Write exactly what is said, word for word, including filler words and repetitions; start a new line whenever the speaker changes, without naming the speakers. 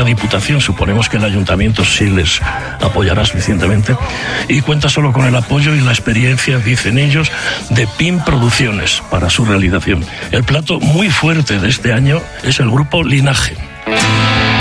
la Diputación, suponemos que el Ayuntamiento sí les apoyará suficientemente, y cuenta solo con el apoyo y la experiencia, dicen ellos, de P I M Producciones para su realización. El plato muy fuerte de este año es el grupo Linaje.